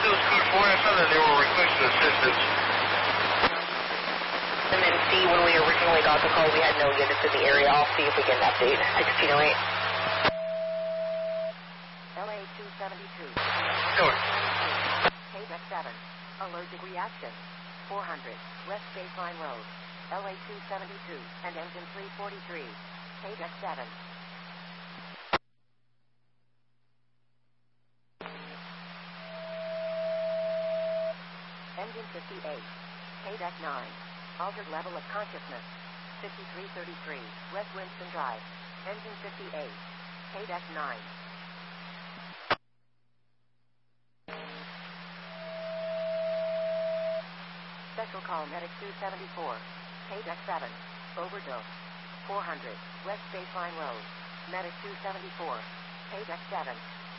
it was code 4. I saw that they were requesting assistance. And then C, when we originally got the call, we had no units in the area. I'll see if we get an update. 1608. LA 272. Sure. KDEC 7. Allergic reaction. 400. West Baseline Road. LA 272. And engine 343. KDEC 7. Engine 58. KDEC 9. Altered level of consciousness. 5333. West Winston Drive. Engine 58. KDEC 9. Special call Medic 274. KDEC 7. Overdose. 400. West Baseline Road. Medic 274. KDEC 7.